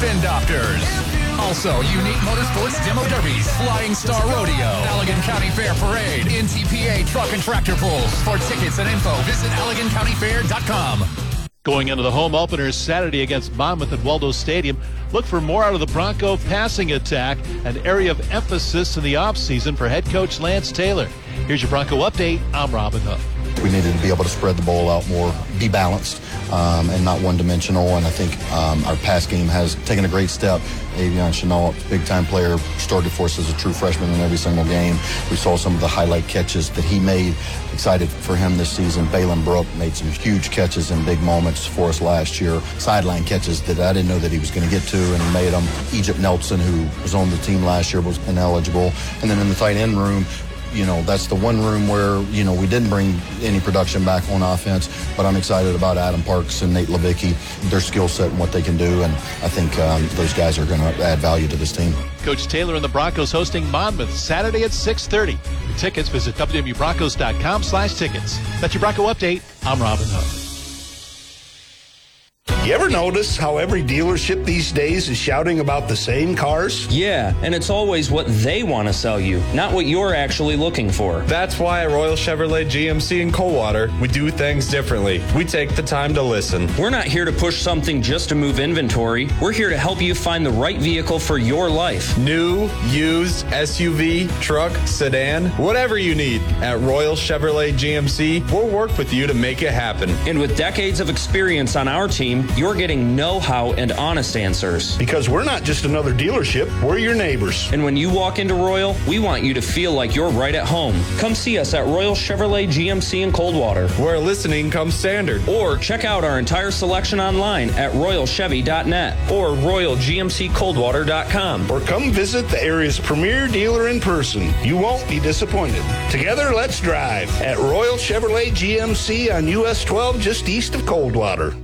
Spin Doctors. Also, unique motorsports demo derbies, Flying Star Rodeo, Allegan County Fair Parade, NTPA truck and tractor pulls. For tickets and info, visit AlleganCountyFair.com. Going into the home openers Saturday against Monmouth at Waldo Stadium, look for more out of the Bronco passing attack, an area of emphasis in the offseason for head coach Lance Taylor. Here's your Bronco update. I'm Robin Hook. We needed to be able to spread the ball out more, be balanced, and not one-dimensional. And I think our pass game has taken a great step. Avion Chenault, big-time player, started for us as a true freshman in every single game. We saw some of the highlight catches that he made. Excited for him this season. Balin Brook made some huge catches in big moments for us last year. Sideline catches that I didn't know that he was going to get to, and he made them. Egypt Nelson, who was on the team last year, was ineligible. And then in the tight end room, you know, that's the one room where, you know, we didn't bring any production back on offense, but I'm excited about Adam Parks and Nate Levicki, their skill set and what they can do, and I think those guys are going to add value to this team. Coach Taylor and the Broncos hosting Monmouth Saturday at 6:30. For tickets, visit www.broncos.com/tickets. That's your Bronco update. I'm Robin Hook. You ever notice how every dealership these days is shouting about the same cars? Yeah, and it's always what they want to sell you, not what you're actually looking for. That's why at Royal Chevrolet GMC in Coldwater, we do things differently. We take the time to listen. We're not here to push something just to move inventory. We're here to help you find the right vehicle for your life. New, used, SUV, truck, sedan, whatever you need. At Royal Chevrolet GMC, we'll work with you to make it happen. And with decades of experience on our team, you're getting know-how and honest answers. Because we're not just another dealership, we're your neighbors. And when you walk into Royal, we want you to feel like you're right at home. Come see us at Royal Chevrolet GMC in Coldwater, where listening comes standard. Or check out our entire selection online at royalchevy.net or royalgmccoldwater.com. Or come visit the area's premier dealer in person. You won't be disappointed. Together, let's drive at Royal Chevrolet GMC on US 12 just east of Coldwater.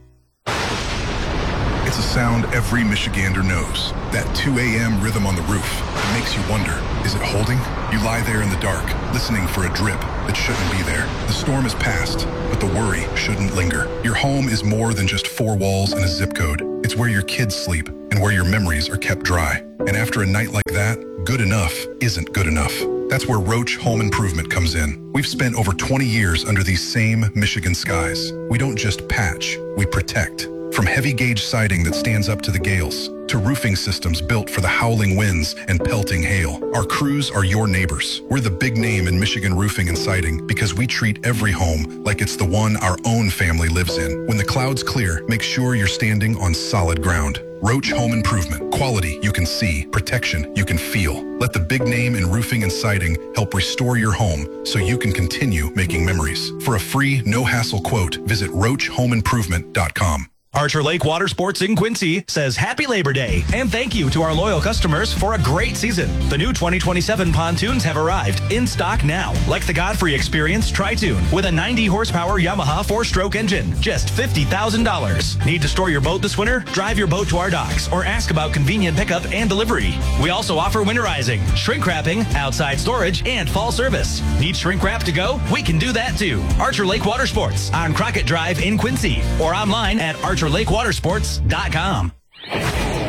It's a sound every Michigander knows. That 2 a.m. rhythm on the roof. It makes you wonder, is it holding? You lie there in the dark, listening for a drip that shouldn't be there. The storm has passed, but the worry shouldn't linger. Your home is more than just 4 walls and a zip code. It's where your kids sleep and where your memories are kept dry. And after a night like that, good enough isn't good enough. That's where Roach Home Improvement comes in. We've spent over 20 years under these same Michigan skies. We don't just patch, we protect. From heavy gauge siding that stands up to the gales, to roofing systems built for the howling winds and pelting hail, our crews are your neighbors. We're the big name in Michigan roofing and siding because we treat every home like it's the one our own family lives in. When the clouds clear, make sure you're standing on solid ground. Roach Home Improvement. Quality you can see, protection you can feel. Let the big name in roofing and siding help restore your home so you can continue making memories. For a free, no-hassle quote, visit roachhomeimprovement.com. Archer Lake Water Sports in Quincy says Happy Labor Day and thank you to our loyal customers for a great season. The new 2027 pontoons have arrived in stock now, like the Godfrey Experience Tri-Toon with a 90-horsepower Yamaha 4-stroke engine, just $50,000. Need to store your boat this winter? Drive your boat to our docks or ask about convenient pickup and delivery. We also offer winterizing, shrink wrapping, outside storage, and fall service. Need shrink wrap to go? We can do that too. Archer Lake Water Sports on Crockett Drive in Quincy or online at archerlakewatersports.com.